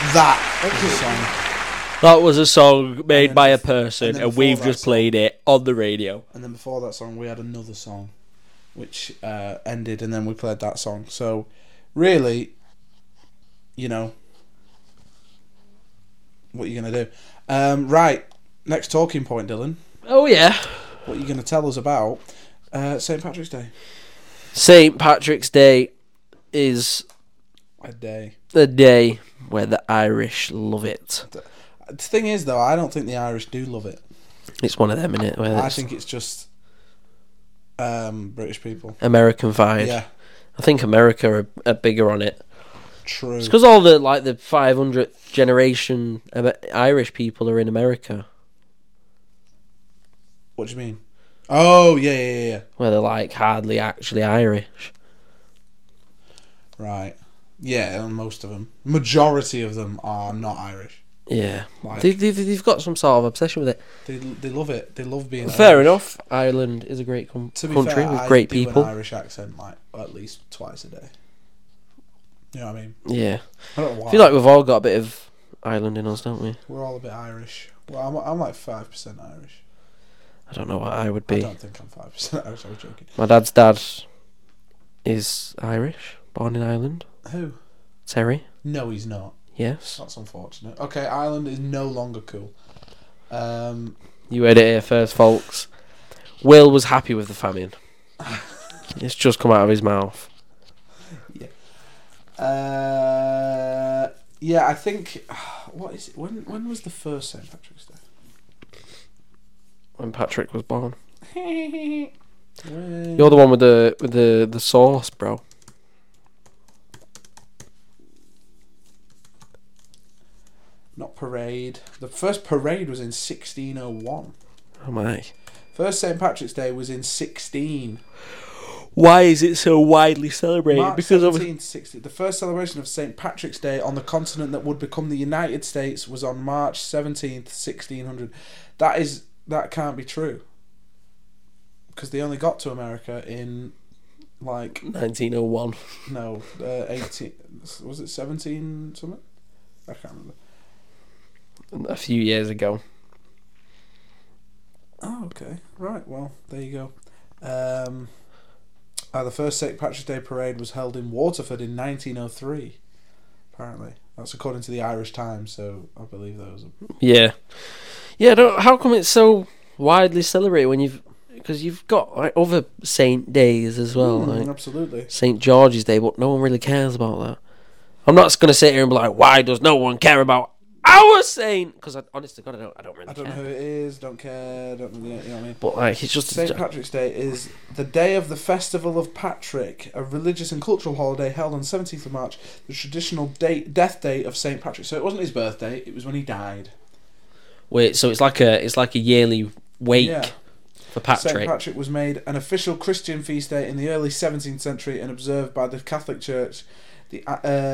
That was a song. That was a song made by a and person, then and before we've that just song- played it on the radio. And then before that song, we had another song, which ended, and then we played that song. So, really, you know, what are you going to do? Right, next talking point, Dylan. Oh, yeah. What are you going to tell us about St. Patrick's Day? St. Patrick's Day is A day. the day where the Irish love it. The thing is, though, I don't think the Irish do love it. It's one of them, innit? Where I it's think it's just British people. American vibe. Yeah, I think America are bigger on it. true. It's because all the 500th generation Irish people are in America, What do you mean? Oh, yeah. where they're hardly actually Irish. Right. Yeah, and most of them. Majority of them are not Irish. Yeah, Like- they've got some sort of obsession with it. They love it. They love being Fair Irish. enough. Ireland is a great To be country fair, with I great do people. an Irish accent at least twice a day. You know what I mean? Yeah, I don't know why. I feel like we've all got a bit of Ireland in us, don't we? We're all a bit Irish. Well, I'm like 5% Irish. I don't know what I would I be. don't think I'm 5% Irish. I was joking. My dad's dad is Irish, born in Ireland. Who? Terry, No, he's not. yes. That's unfortunate. Okay, Ireland is no longer cool. You heard it here first, folks. Will was happy with the famine. It's just come out of his mouth. Yeah, I think. What is it? When was the first St. Patrick's Day? When Patrick was born. When- You're the one with the sauce, bro. Not parade. The first parade was in 1601. Oh my. First St. Patrick's Day was in 16. Why is it so widely celebrated? March Because of 1760. The first celebration of St. Patrick's Day on the continent that would become the United States was on March 17th, 1600. That can't be true. Because they only got to America in 1901. no, 18, was it 17 something? I can't remember. A few years ago. Oh, okay. Right, well, there you go. The first St. Patrick's Day parade was held in Waterford in 1903, apparently. That's according to the Irish Times, so I believe those. Yeah. How come it's so widely celebrated because you've got other saint days as well, Absolutely. St. George's Day, but no one really cares about that. I'm not going to sit here and be like, why does no one care about our saint? Because honestly, God, I don't really I care. don't know who it is, don't care, don't really, you know what I mean? But it's just St. Patrick's Day is the day of the Festival of Patrick, a religious and cultural holiday held on 17th of March, the traditional death day of St. Patrick. So it wasn't his birthday, it was when he died. Wait, so it's like a yearly wake Yeah. for Patrick. St. Patrick was made an official Christian feast day in the early 17th century and observed by the Catholic Church. The